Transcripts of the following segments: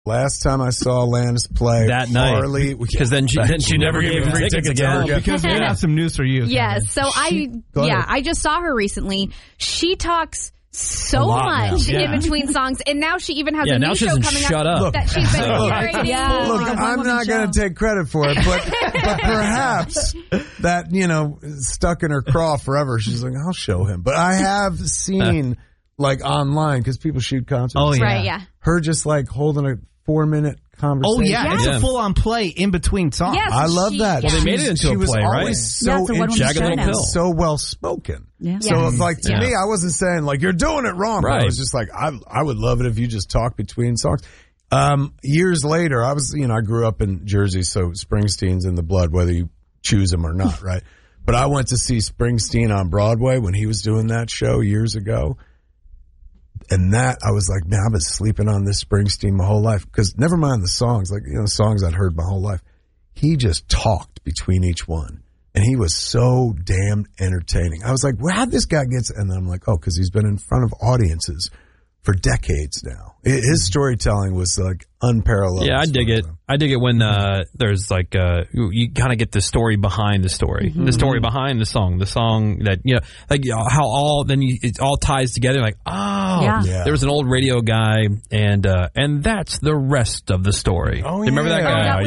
Last time I saw Alanis play that night, Harley, because then she never gave me tickets again. Because we have some news for you. Yes, so I just saw her recently. She talks so much in between songs, and now she even has a new show coming up that she's been curating. Look, I'm not going to take credit for it, but perhaps that, stuck in her craw forever. She's like, I'll show him. But I have seen, like, online, because people shoot concerts. Oh, yeah. Right, yeah. Her just, like, holding a 4-minute conversation. Oh, yeah. It's a full-on play in between songs. Yes, I love that. Well, they made it into a play, right? So well-spoken. Yeah. So, like, to me, I wasn't saying, like, you're doing it wrong. Right. I was just like, I would love it if you just talk between songs. Years later, I grew up in Jersey, so Springsteen's in the blood, whether you choose him or not, right? But I went to see Springsteen on Broadway when he was doing that show years ago. And that, I was like, man, I've been sleeping on this Springsteen my whole life. Because never mind the songs, like, songs I'd heard my whole life. He just talked between each one. And he was so damn entertaining. I was like, well, how'd this guy get? And then I'm like, because he's been in front of audiences for decades now. His storytelling was like unparalleled. Yeah, I dig it. I dig it when there's like you kind of get the story behind the story, the story behind the song that like how all then it all ties together. Like there was an old radio guy, and that's the rest of the story. Oh, remember that guy?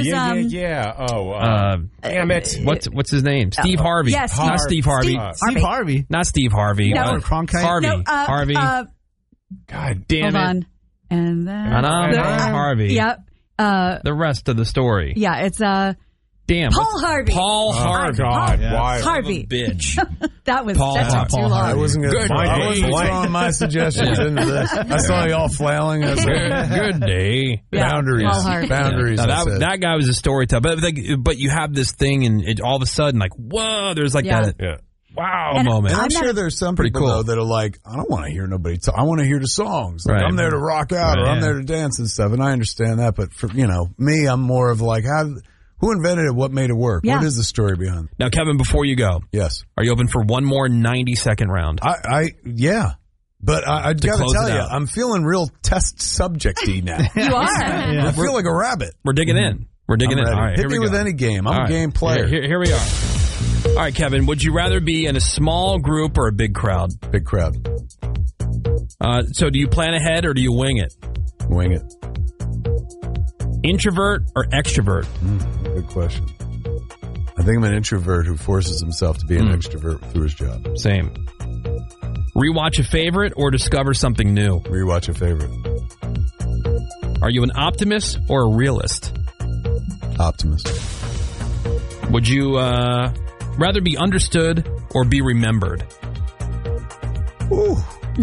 Damn it! What's his name? Steve Harvey. Yes, not Steve Harvey. Steve Harvey. Not Steve Harvey. No. Harvey. No, Harvey. God damn hold it! On. And then Harvey. Yep. The rest of the story. Yeah, it's damn. Paul Harvey. Paul Harvey. God, why? Harvey. Bitch. That was Paul too long. I wasn't going to throwing my suggestions into this. I saw you all flailing. Good day. Boundaries. Boundaries. That guy was a storyteller. But you have this thing, and all of a sudden, like, whoa, there's like that. Yeah. Wow, moment. And I'm sure there's some people, though, that are like, I don't want to hear nobody talk. I want to hear the songs. Like, I'm there to rock out or I'm there to dance and stuff. And I understand that. But for, me, I'm more of like, who invented it? What made it work? Yeah. What is the story behind it? Now, Kevin, before you go. Yes. Are you open for one more 90-second round? Yeah. But I got to tell you, I'm feeling real test subject-y now. You are. I feel like a rabbit. We're digging in. We're digging in. All right, hit me with any game. I'm a game player. Here we are. All right, Kevin, would you rather be in a small group or a big crowd? Big crowd. So do you plan ahead or do you wing it? Wing it. Introvert or extrovert? Good question. I think I'm an introvert who forces himself to be an extrovert through his job. Same. Rewatch a favorite or discover something new? Rewatch a favorite. Are you an optimist or a realist? Optimist. Would you rather be understood or be remembered? Ooh.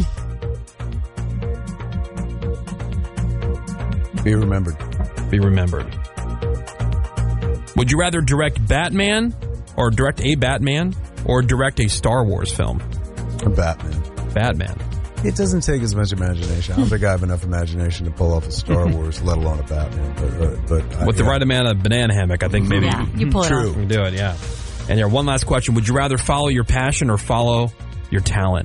Be remembered. Be remembered. Would you rather direct Batman or direct a Batman or direct a Star Wars film? A Batman. Batman. It doesn't take as much imagination. I don't think I have enough imagination to pull off a Star Wars, let alone a Batman. But with the right amount of banana hammock, I think maybe you pull it off. You can do it, yeah. And here, one last question. Would you rather follow your passion or follow your talent?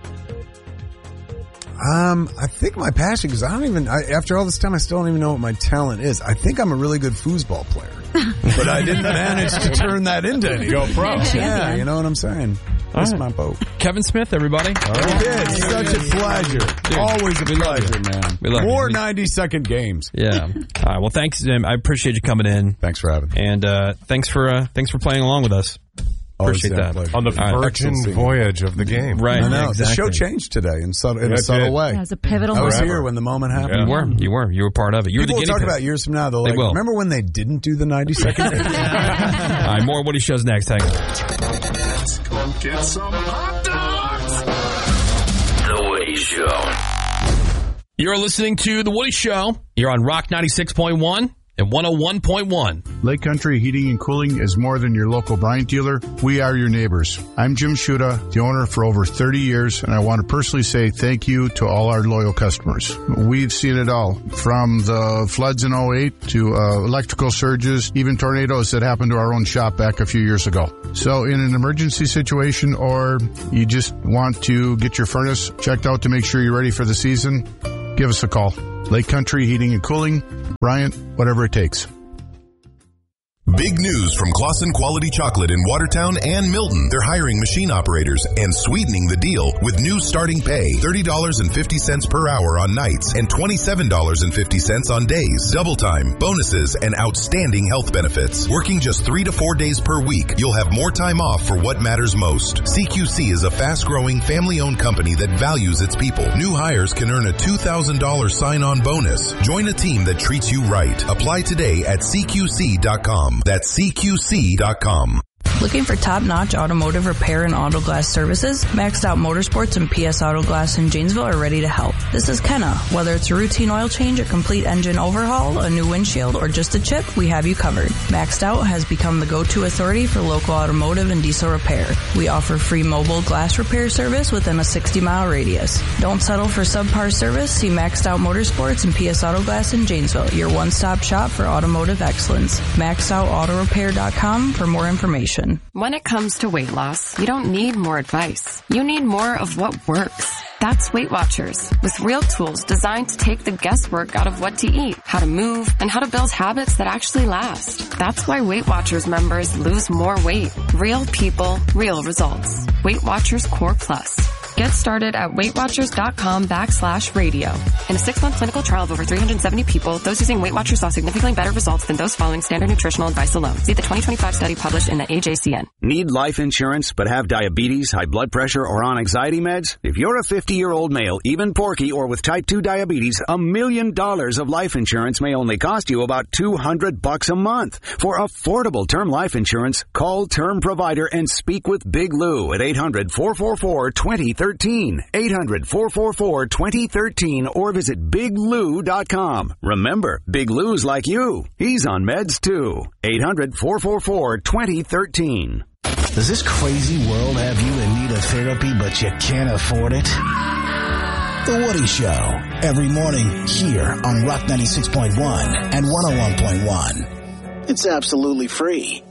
I think my passion, because after all this time, I still don't even know what my talent is. I think I'm a really good foosball player, but I didn't manage to turn that into anything. Go pro. Yeah, you know what I'm saying? That's my boat. Kevin Smith, everybody. It's such a pleasure. Dude, always a pleasure, man. More 90-second games. Yeah. All right. Well, thanks. I appreciate you coming in. Thanks for having me. And thanks for playing along with us. Appreciate that. On the virgin voyage of the game. Right. I know. Exactly. The show changed today in a subtle way. It was a pivotal I moment. was here when the moment happened. Yeah. You were part of it. You People were the guinea will talk pig. about years from now. They'll like, remember when they didn't do the 90-second game? All right. More Woody Show's next. Hang on. Let's go get some hot dogs. The Woody Show. You're listening to The Woody Show. You're on Rock 96.1. And 101.1. Lake Country Heating and Cooling is more than your local Bryant dealer. We are your neighbors. I'm Jim Shuda, the owner for over 30 years, and I want to personally say thank you to all our loyal customers. We've seen it all, from the floods in 08 to electrical surges, even tornadoes that happened to our own shop back a few years ago. So in an emergency situation, or you just want to get your furnace checked out to make sure you're ready for the season, give us a call. Lake Country Heating and Cooling, Bryant, whatever it takes. Big news from Claussen Quality Chocolate in Watertown and Milton. They're hiring machine operators and sweetening the deal with new starting pay, $30.50 per hour on nights and $27.50 on days. Double time, bonuses, and outstanding health benefits. Working just 3 to 4 days per week, you'll have more time off for what matters most. CQC is a fast-growing, family-owned company that values its people. New hires can earn a $2,000 sign-on bonus. Join a team that treats you right. Apply today at CQC.com. That's CQC.com. Looking for top-notch automotive repair and auto glass services? Maxed Out Motorsports and PS Auto Glass in Janesville are ready to help. This is Kenna. Whether it's a routine oil change, a complete engine overhaul, a new windshield, or just a chip, we have you covered. Maxed Out has become the go-to authority for local automotive and diesel repair. We offer free mobile glass repair service within a 60-mile radius. Don't settle for subpar service. See Maxed Out Motorsports and PS Auto Glass in Janesville, your one-stop shop for automotive excellence. MaxedOutAutorepair.com for more information. When it comes to weight loss, you don't need more advice. You need more of what works. That's Weight Watchers, with real tools designed to take the guesswork out of what to eat, how to move, and how to build habits that actually last. That's why Weight Watchers members lose more weight. Real people, real results. Weight Watchers Core Plus. Get started at WeightWatchers.com/radio. In a 6-month clinical trial of over 370 people, those using Weight Watchers saw significantly better results than those following standard nutritional advice alone. See the 2025 study published in the AJCN. Need life insurance but have diabetes, high blood pressure, or on anxiety meds? If you're a 50-year-old male, even porky, or with type 2 diabetes, $1 million of life insurance may only cost you about $200 a month. For affordable term life insurance, call Term Provider and speak with Big Lou at 800-444-2013. 800-444-2013 or visit biglou.com. Remember, Big Lou's like you. He's on meds too. 800-444-2013. Does this crazy world have you in need of therapy but you can't afford it? The Woody Show. Every morning here on Rock 96.1 and 101.1. It's absolutely free.